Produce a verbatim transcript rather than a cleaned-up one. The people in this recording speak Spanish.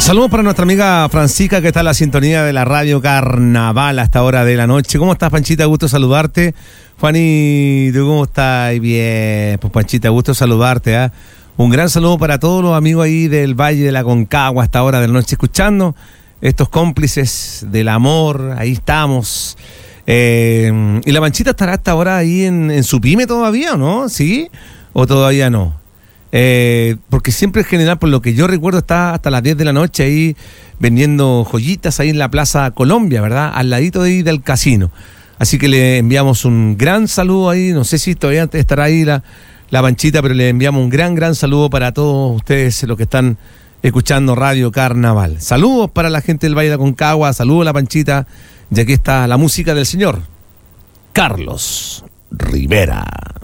Saludos para nuestra amiga Francisca, que está en la sintonía de la radio Carnaval a esta hora de la noche. ¿Cómo estás, Panchita? Gusto saludarte. Juani, ¿tú cómo estás? Bien, pues Panchita, gusto saludarte. ¿eh? Un gran saludo para todos los amigos ahí del Valle de la Concagua a esta hora de la noche, escuchando estos cómplices del amor. Ahí estamos. Eh, ¿Y la Panchita estará hasta ahora ahí en, en su pyme todavía o no? ¿Sí? ¿O todavía no? Eh, porque siempre en general, por lo que yo recuerdo, está hasta las diez de la noche ahí vendiendo joyitas ahí en la Plaza Colombia, ¿verdad? Al ladito de ahí del casino. Así que le enviamos un gran saludo ahí. No sé si todavía estará ahí la, la Panchita, pero le enviamos un gran, gran saludo para todos ustedes, los que están escuchando Radio Carnaval. Saludos para la gente del Valle de Aconcagua, saludos a la Panchita, y aquí está la música del señor Carlos Rivera.